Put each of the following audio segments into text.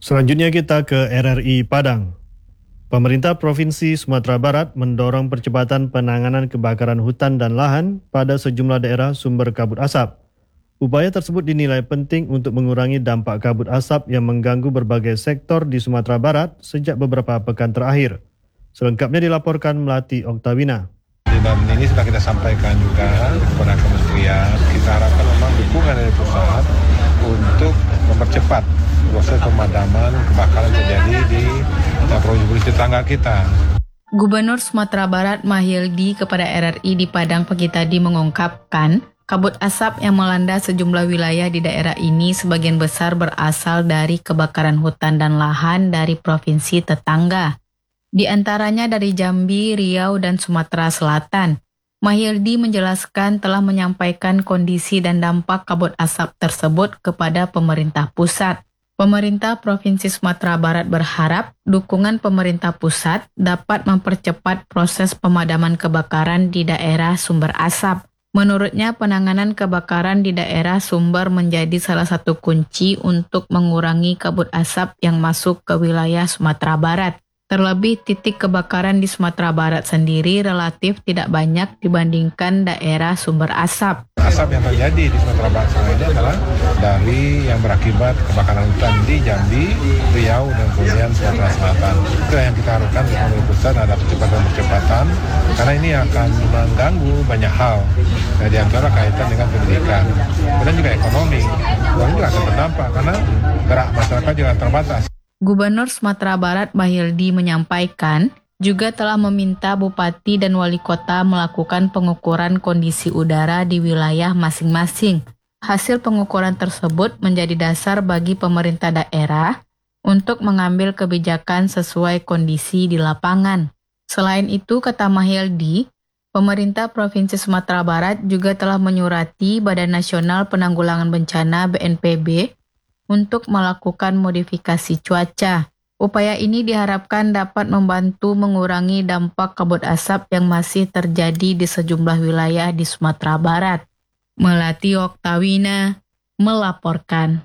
Selanjutnya kita ke RRI Padang. Pemerintah Provinsi Sumatera Barat mendorong percepatan penanganan kebakaran hutan dan lahan pada sejumlah daerah sumber kabut asap. Upaya tersebut dinilai penting untuk mengurangi dampak kabut asap yang mengganggu berbagai sektor di Sumatera Barat sejak beberapa pekan terakhir. Selengkapnya dilaporkan Melati Oktawina. Dan ini sudah kita sampaikan juga kepada kementerian. Kita harapkan memang dukungan dari pusat untuk mempercepat proses pemadaman kebakaran terjadi di provinsi tetangga kita. Gubernur Sumatera Barat Mahyildi kepada RRI di Padang pagi tadi mengungkapkan, kabut asap yang melanda sejumlah wilayah di daerah ini sebagian besar berasal dari kebakaran hutan dan lahan dari provinsi tetangga. Di antaranya dari Jambi, Riau, dan Sumatera Selatan. Mahyildi menjelaskan telah menyampaikan kondisi dan dampak kabut asap tersebut kepada pemerintah pusat. Pemerintah Provinsi Sumatera Barat berharap dukungan pemerintah pusat dapat mempercepat proses pemadaman kebakaran di daerah sumber asap. Menurutnya, penanganan kebakaran di daerah sumber menjadi salah satu kunci untuk mengurangi kabut asap yang masuk ke wilayah Sumatera Barat. Terlebih, titik kebakaran di Sumatera Barat sendiri relatif tidak banyak dibandingkan daerah sumber asap. Asap yang terjadi di Sumatera Barat ini adalah dari yang berakibat kebakaran hutan di Jambi, Riau, dan kemudian Sumatera Selatan. Itu yang kita harapkan di pemerintah pusat ada percepatan, karena ini akan mengganggu banyak hal. Nah, di antara kaitan dengan pendidikan dan juga ekonomi. Ini juga akan terdampak karena gerak masyarakat juga terbatas. Gubernur Sumatera Barat Mahyildi menyampaikan juga telah meminta bupati dan wali kota melakukan pengukuran kondisi udara di wilayah masing-masing. Hasil pengukuran tersebut menjadi dasar bagi pemerintah daerah untuk mengambil kebijakan sesuai kondisi di lapangan. Selain itu, kata Mahyildi, pemerintah Provinsi Sumatera Barat juga telah menyurati Badan Nasional Penanggulangan Bencana BNPB untuk melakukan modifikasi cuaca. Upaya ini diharapkan dapat membantu mengurangi dampak kabut asap yang masih terjadi di sejumlah wilayah di Sumatera Barat. Melati Oktawina melaporkan.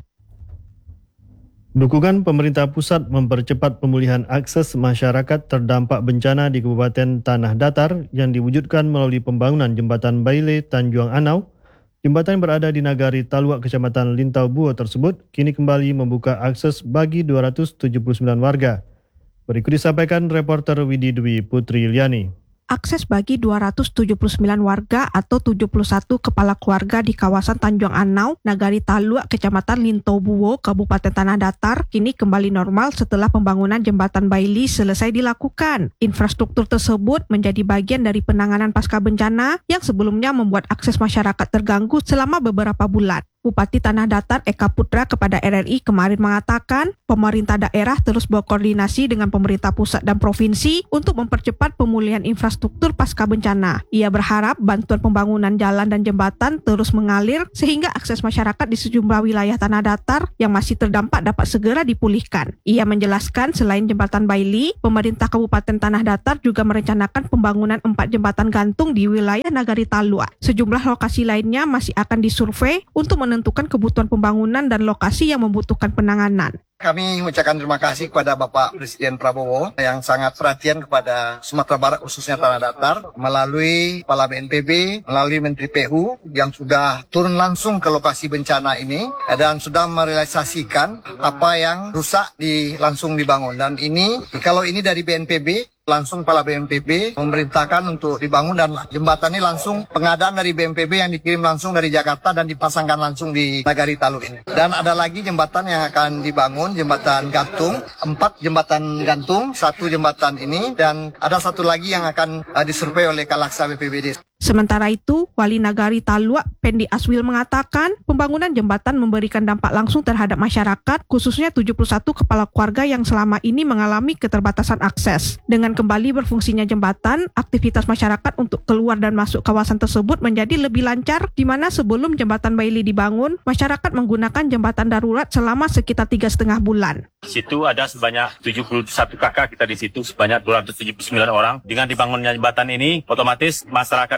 Dukungan pemerintah pusat mempercepat pemulihan akses masyarakat terdampak bencana di Kabupaten Tanah Datar yang diwujudkan melalui pembangunan Jembatan Baile Tanjung Anau. Jembatan yang berada di Nagari Taluak, Kecamatan Lintau Buo tersebut kini kembali membuka akses bagi 279 warga. Berikut disampaikan reporter Widi Dwi Putri Liani. Akses bagi 279 warga atau 71 kepala keluarga di kawasan Tanjung Anau, Nagari Taluak, Kecamatan Lintau Buo, Kabupaten Tanah Datar, kini kembali normal setelah pembangunan Jembatan Baili selesai dilakukan. Infrastruktur tersebut menjadi bagian dari penanganan pasca bencana yang sebelumnya membuat akses masyarakat terganggu selama beberapa bulan. Bupati Tanah Datar Eka Putra kepada RRI kemarin mengatakan pemerintah daerah terus berkoordinasi dengan pemerintah pusat dan provinsi untuk mempercepat pemulihan infrastruktur pasca bencana. Ia berharap bantuan pembangunan jalan dan jembatan terus mengalir sehingga akses masyarakat di sejumlah wilayah Tanah Datar yang masih terdampak dapat segera dipulihkan. Ia menjelaskan selain Jembatan Baili, pemerintah Kabupaten Tanah Datar juga merencanakan pembangunan 4 jembatan gantung di wilayah Nagari Taluak. Sejumlah lokasi lainnya masih akan disurvei untuk menentukan kebutuhan pembangunan dan lokasi yang membutuhkan penanganan. Kami mengucapkan terima kasih kepada Bapak Presiden Prabowo yang sangat perhatian kepada Sumatera Barat khususnya Tanah Datar melalui Kepala BNPB, melalui Menteri PU yang sudah turun langsung ke lokasi bencana ini dan sudah merealisasikan apa yang rusak langsung dibangun. Dan ini kalau ini dari BNPB, langsung Kepala BNPB memerintahkan untuk dibangun dan jembatan ini langsung pengadaan dari BNPB yang dikirim langsung dari Jakarta dan dipasangkan langsung di Nagari Taluak ini. Dan ada lagi jembatan yang akan dibangun, jembatan gantung, 4 jembatan gantung, 1 jembatan ini, dan ada 1 lagi yang akan disurvei oleh Kalaksa BPBD. Sementara itu, Wali Nagari Taluak, Pendi Aswil mengatakan pembangunan jembatan memberikan dampak langsung terhadap masyarakat, khususnya 71 kepala keluarga yang selama ini mengalami keterbatasan akses. Dengan kembali berfungsinya jembatan, aktivitas masyarakat untuk keluar dan masuk kawasan tersebut menjadi lebih lancar, di mana sebelum jembatan Baili dibangun, masyarakat menggunakan jembatan darurat selama sekitar 3,5 bulan. Di situ ada sebanyak 71 kakak kita di situ sebanyak 279 orang. Dengan dibangunnya jembatan ini, otomatis masyarakat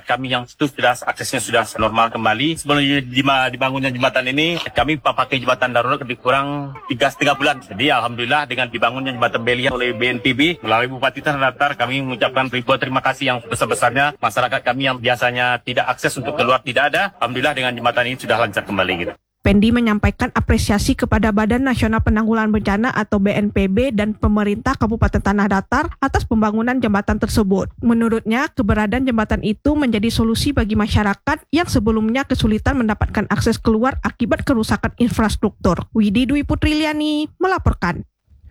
kami yang itu sudah aksesnya sudah normal kembali. Sebelum dibangunnya jembatan ini, kami pakai jembatan darurat lebih kurang 3,5 bulan. Jadi alhamdulillah dengan dibangunnya jembatan Belia oleh BNPB melalui Bupati Tanah Datar, kami mengucapkan ribuan terima kasih yang sebesar-besarnya. Masyarakat kami yang biasanya tidak akses untuk keluar tidak ada, alhamdulillah dengan jembatan ini sudah lancar kembali gitu. Pendi menyampaikan apresiasi kepada Badan Nasional Penanggulangan Bencana atau BNPB dan pemerintah Kabupaten Tanah Datar atas pembangunan jembatan tersebut. Menurutnya, keberadaan jembatan itu menjadi solusi bagi masyarakat yang sebelumnya kesulitan mendapatkan akses keluar akibat kerusakan infrastruktur. Widi Dwi Putriliani melaporkan.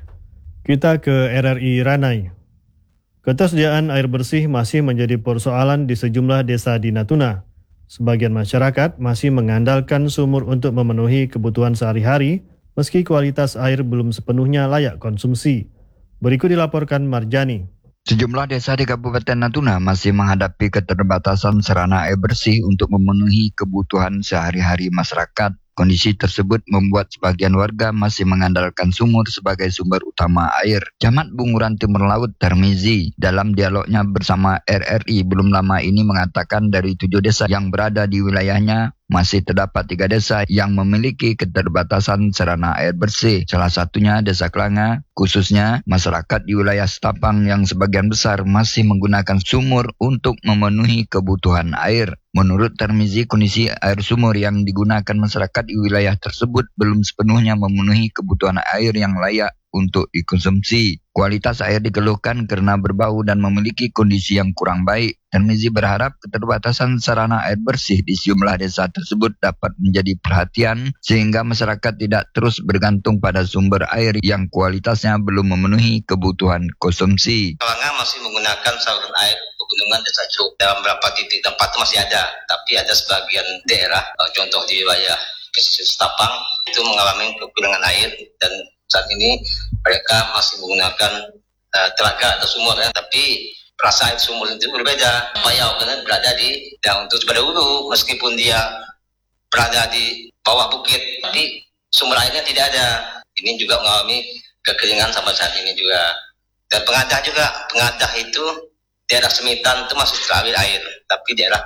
Kita ke RRI Ranai. Ketersediaan air bersih masih menjadi persoalan di sejumlah desa di Natuna. Sebagian masyarakat masih mengandalkan sumur untuk memenuhi kebutuhan sehari-hari, meski kualitas air belum sepenuhnya layak konsumsi. Berikut dilaporkan Marjani. Sejumlah desa di Kabupaten Natuna masih menghadapi keterbatasan sarana air bersih untuk memenuhi kebutuhan sehari-hari masyarakat. Kondisi tersebut membuat sebagian warga masih mengandalkan sumur sebagai sumber utama air. Camat Bunguran Timur Laut Tarmizi dalam dialognya bersama RRI belum lama ini mengatakan dari 7 desa yang berada di wilayahnya, masih terdapat 3 desa yang memiliki keterbatasan sarana air bersih. Salah satunya Desa Kelanga, khususnya masyarakat di wilayah Setapang yang sebagian besar masih menggunakan sumur untuk memenuhi kebutuhan air. Menurut Tarmizi, kondisi air sumur yang digunakan masyarakat di wilayah tersebut belum sepenuhnya memenuhi kebutuhan air yang layak untuk dikonsumsi. Kualitas air dikeluhkan karena berbau dan memiliki kondisi yang kurang baik. Tarmizi berharap keterbatasan sarana air bersih di sejumlah desa tersebut dapat menjadi perhatian sehingga masyarakat tidak terus bergantung pada sumber air yang kualitasnya belum memenuhi kebutuhan konsumsi. Kelanga masih menggunakan saluran air pegunungan Desa Cuk. Dalam beberapa titik tempat masih ada, tapi ada sebagian daerah, contoh di wilayah pesisir Setapang, itu mengalami kekurangan air dan saat ini mereka masih menggunakan telaga atau sumur ya, tapi rasa air sumur itu berbeda. Payau karena berada di untuk pada hulu, meskipun dia berada di bawah bukit, tapi sumber airnya tidak ada. Ini juga mengalami kekeringan sampai saat ini juga. Dan pengadah juga, pengadah itu daerah Semitan itu masih teralir air, tapi daerah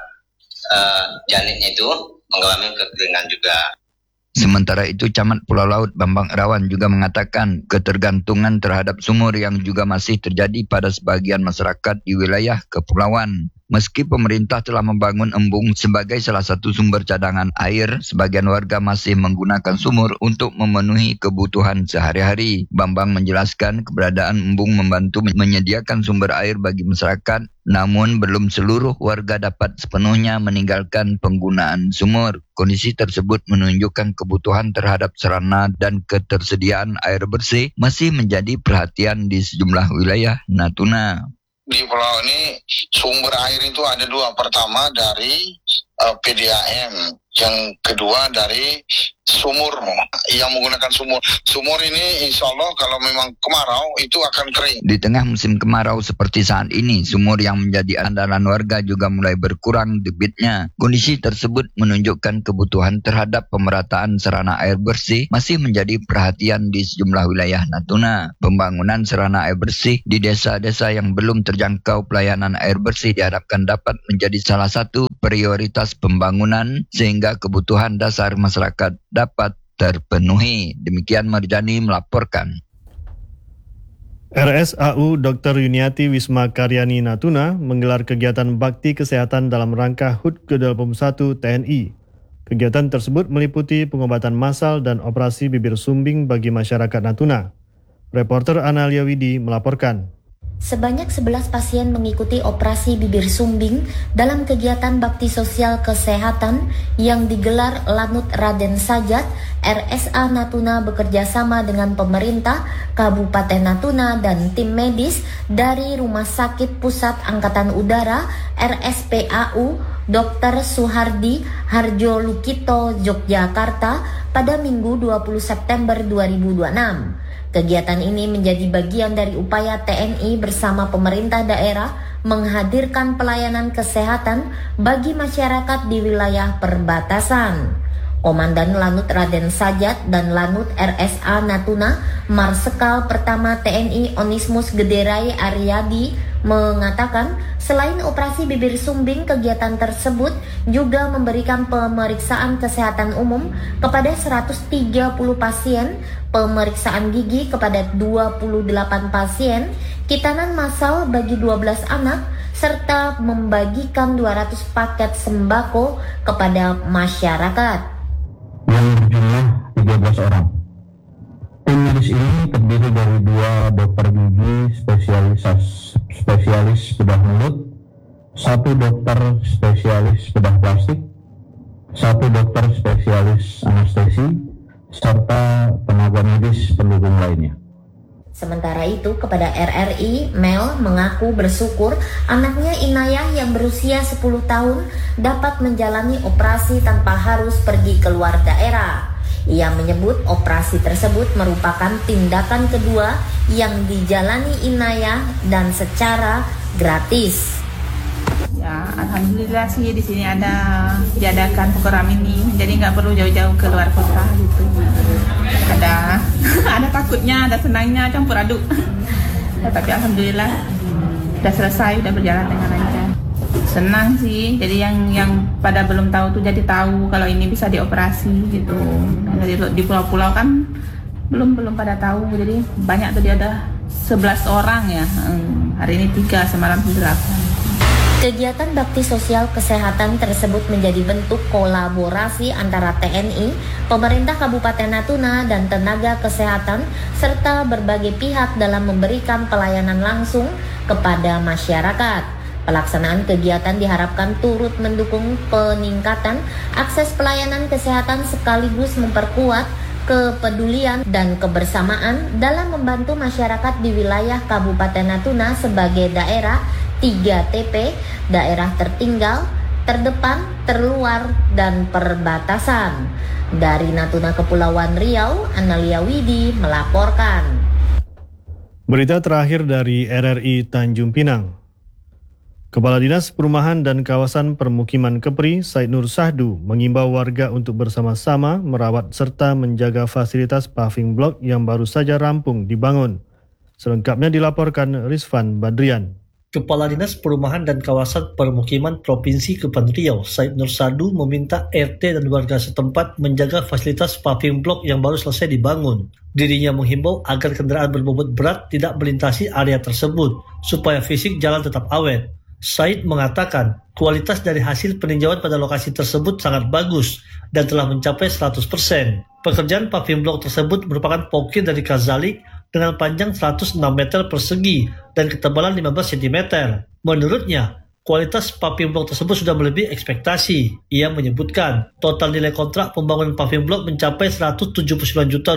Janiknya itu mengalami kekeringan juga. Sementara itu, Camat Pulau Laut Bambang Irawan juga mengatakan ketergantungan terhadap sumur yang juga masih terjadi pada sebagian masyarakat di wilayah kepulauan. Meski pemerintah telah membangun embung sebagai salah satu sumber cadangan air, sebagian warga masih menggunakan sumur untuk memenuhi kebutuhan sehari-hari. Bambang menjelaskan keberadaan embung membantu menyediakan sumber air bagi masyarakat, namun belum seluruh warga dapat sepenuhnya meninggalkan penggunaan sumur. Kondisi tersebut menunjukkan kebutuhan terhadap sarana dan ketersediaan air bersih masih menjadi perhatian di sejumlah wilayah Natuna. Di pulau ini sumber air itu ada 2. Pertama dari PDAM, yang kedua dari sumur yang menggunakan sumur. Sumur ini insya Allah kalau memang kemarau itu akan kering. Di tengah musim kemarau seperti saat ini, sumur yang menjadi andalan warga juga mulai berkurang debitnya. Kondisi tersebut menunjukkan kebutuhan terhadap pemerataan sarana air bersih masih menjadi perhatian di sejumlah wilayah Natuna. Pembangunan sarana air bersih di desa-desa yang belum terjangkau pelayanan air bersih diharapkan dapat menjadi salah satu prioritas pembangunan sehingga kebutuhan dasar masyarakat dapat terpenuhi. Demikian Marjani melaporkan. RSAU Dr. Yuniati Wisma Karyani Natuna menggelar kegiatan bakti kesehatan dalam rangka HUT ke-21 TNI. Kegiatan tersebut meliputi pengobatan massal dan operasi bibir sumbing bagi masyarakat Natuna. Reporter Analia Widi melaporkan. Sebanyak 11 pasien mengikuti operasi bibir sumbing dalam kegiatan bakti sosial kesehatan yang digelar Lanut Raden Sajat. RSA Natuna bekerja sama dengan pemerintah Kabupaten Natuna dan tim medis dari Rumah Sakit Pusat Angkatan Udara RSPAU Dr. Suhardi Harjo Lukito Yogyakarta pada Minggu 20 September 2026. Kegiatan ini menjadi bagian dari upaya TNI bersama pemerintah daerah menghadirkan pelayanan kesehatan bagi masyarakat di wilayah perbatasan. Komandan Lanut Raden Sajat dan Lanut RSA Natuna, Marsekal Pertama TNI Onismus Gederai Aryadi mengatakan selain operasi bibir sumbing, kegiatan tersebut juga memberikan pemeriksaan kesehatan umum kepada 130 pasien, pemeriksaan gigi kepada 28 pasien, kitanan massal bagi 12 anak, serta membagikan 200 paket sembako kepada masyarakat. Yang berjumlah 13 orang. Tim medis ini terdiri dari 2 dokter gigi spesialis bedah mulut, 1 dokter spesialis bedah plastik, 1 dokter spesialis anestesi, serta tenaga medis pendukung lainnya. Sementara itu, kepada RRI, Mel mengaku bersyukur anaknya Inayah yang berusia 10 tahun dapat menjalani operasi tanpa harus pergi keluar daerah. Ia menyebut operasi tersebut merupakan tindakan kedua yang dijalani Inayah dan secara gratis. Ya, alhamdulillah sih di sini diadakan program ini, jadi nggak perlu jauh-jauh ke luar kota gitu. Ada takutnya, ada senangnya, campur aduk. Ya, tapi alhamdulillah udah selesai, udah berjalan dengan lancar. Senang sih, jadi yang pada belum tahu tuh jadi tahu kalau ini bisa dioperasi gitu. Jadi di pulau-pulau kan belum pada tahu, jadi banyak tadi ada 11 orang ya. Hari ini 3, semalam 8. Kegiatan bakti sosial kesehatan tersebut menjadi bentuk kolaborasi antara TNI, pemerintah Kabupaten Natuna, dan tenaga kesehatan, serta berbagai pihak dalam memberikan pelayanan langsung kepada masyarakat. Pelaksanaan kegiatan diharapkan turut mendukung peningkatan akses pelayanan kesehatan sekaligus memperkuat kepedulian dan kebersamaan dalam membantu masyarakat di wilayah Kabupaten Natuna sebagai daerah 3TP, daerah tertinggal, terdepan, terluar, dan perbatasan. Dari Natuna Kepulauan Riau, Analia Widi melaporkan. Berita terakhir dari RRI Tanjung Pinang. Kepala Dinas Perumahan dan Kawasan Permukiman Kepri, Said Nur Sahdu, mengimbau warga untuk bersama-sama merawat serta menjaga fasilitas paving block yang baru saja rampung dibangun. Selengkapnya dilaporkan Rizvan Badrian. Kepala Dinas Perumahan dan Kawasan Permukiman Provinsi Kepulauan Riau, Said Nur Sahdu, meminta RT dan warga setempat menjaga fasilitas paving block yang baru selesai dibangun. Dirinya menghimbau agar kendaraan berbobot berat tidak melintasi area tersebut, supaya fisik jalan tetap awet. Said mengatakan kualitas dari hasil peninjauan pada lokasi tersebut sangat bagus dan telah mencapai 100%. Pekerjaan paving block tersebut merupakan pokir dari kazalik dengan panjang 106 meter persegi dan ketebalan 15 cm. Menurutnya, kualitas paving block tersebut sudah melebihi ekspektasi. Ia menyebutkan total nilai kontrak pembangunan paving block mencapai Rp179 juta.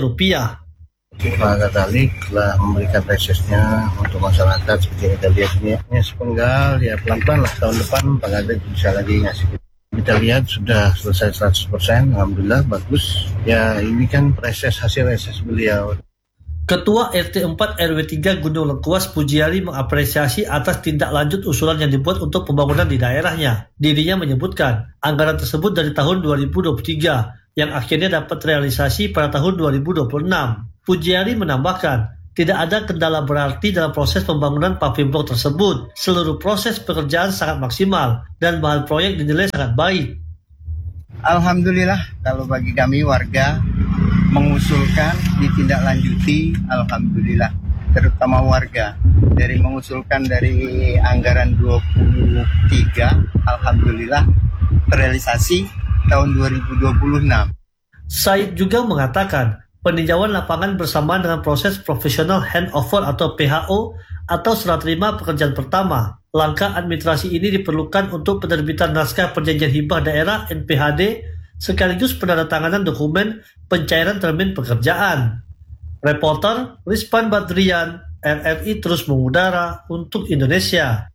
Pak Kazalik telah memberikan resesnya untuk masyarakat seperti yang kita lihat ini. Ya sepenggal, ya pelan-pelan lah tahun depan Pak Kazalik bisa lagi ngasih. Kita lihat sudah selesai 100%, alhamdulillah bagus. Ya ini kan hasil reses beliau. Ketua RT 4 RW 3 Gunung Lengkuas Pujiari mengapresiasi atas tindak lanjut usulan yang dibuat untuk pembangunan di daerahnya. Dirinya menyebutkan anggaran tersebut dari tahun 2023 yang akhirnya dapat realisasi pada tahun 2026. Pujiari menambahkan, tidak ada kendala berarti dalam proses pembangunan paving block tersebut. Seluruh proses pekerjaan sangat maksimal dan bahan proyek dinilai sangat baik. Alhamdulillah, kalau bagi kami warga mengusulkan ditindaklanjuti, alhamdulillah, terutama warga dari mengusulkan dari anggaran 23, alhamdulillah terrealisasi tahun 2026. Said juga mengatakan peninjauan lapangan bersamaan dengan proses profesional handover atau PHO atau serah terima pekerjaan pertama. Langkah administrasi ini diperlukan untuk penerbitan naskah perjanjian hibah daerah NPHD sekaligus penandatanganan dokumen pencairan termin pekerjaan. Reporter Rizvan Badrian, RRI terus mengudara untuk Indonesia.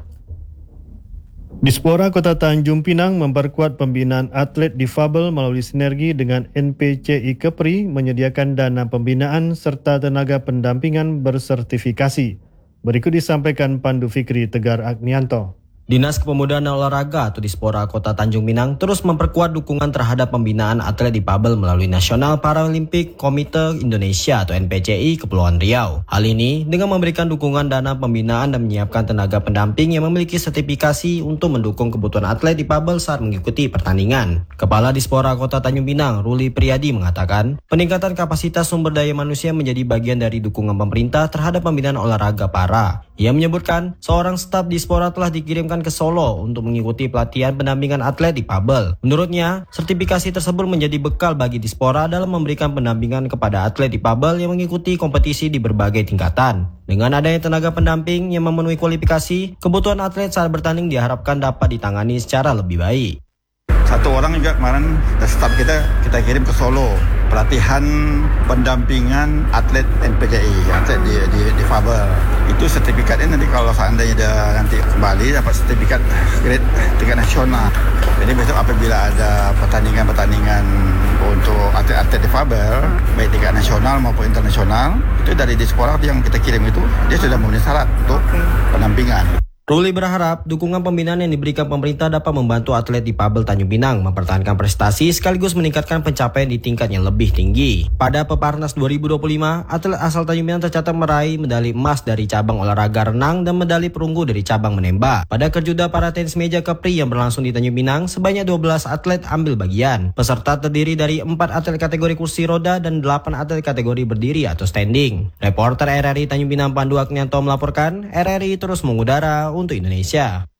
Dispora Kota Tanjung Pinang memperkuat pembinaan atlet difabel melalui sinergi dengan NPCI Kepri menyediakan dana pembinaan serta tenaga pendampingan bersertifikasi. Berikut disampaikan Pandu Fikri Tegar Agnianto. Dinas Kepemudaan dan Olahraga atau Dispora Kota Tanjung Pinang terus memperkuat dukungan terhadap pembinaan atlet difabel melalui National Paralympic Committee Indonesia atau NPCI Kepulauan Riau. Hal ini dengan memberikan dukungan dana pembinaan dan menyiapkan tenaga pendamping yang memiliki sertifikasi untuk mendukung kebutuhan atlet difabel saat mengikuti pertandingan. Kepala Dispora Kota Tanjung Pinang, Ruli Priyadi mengatakan, peningkatan kapasitas sumber daya manusia menjadi bagian dari dukungan pemerintah terhadap pembinaan olahraga para. Ia menyebutkan, seorang staf Dispora telah dikirimkan ke Solo untuk mengikuti pelatihan pendampingan atlet difabel. Menurutnya, sertifikasi tersebut menjadi bekal bagi Dispora dalam memberikan pendampingan kepada atlet difabel yang mengikuti kompetisi di berbagai tingkatan. Dengan adanya tenaga pendamping yang memenuhi kualifikasi, kebutuhan atlet saat bertanding diharapkan dapat ditangani secara lebih baik. Satu orang juga kemarin staf kita kirim ke Solo, pelatihan pendampingan atlet NPCI, atlet di Fabel. Itu sertifikatnya nanti kalau seandainya dia nanti kembali dapat sertifikat grade tingkat nasional. Jadi besok apabila ada pertandingan untuk atlet-atlet di Fabel, baik tingkat nasional maupun internasional, itu dari Dispora yang kita kirim itu dia sudah memenuhi syarat untuk pendampingan. Ruli berharap dukungan pembinaan yang diberikan pemerintah dapat membantu atlet difabel Tanjung Pinang mempertahankan prestasi sekaligus meningkatkan pencapaian di tingkat yang lebih tinggi. Pada Peparnas 2025, atlet asal Tanjung Pinang tercatat meraih medali emas dari cabang olahraga renang dan medali perunggu dari cabang menembak. Pada Kerjuda para tenis meja Kepri yang berlangsung di Tanjung Pinang, sebanyak 12 atlet ambil bagian. Peserta terdiri dari 4 atlet kategori kursi roda dan 8 atlet kategori berdiri atau standing. Reporter RRI Tanjung Pinang Pandu Aknianto melaporkan, RRI terus mengudara untuk Indonesia.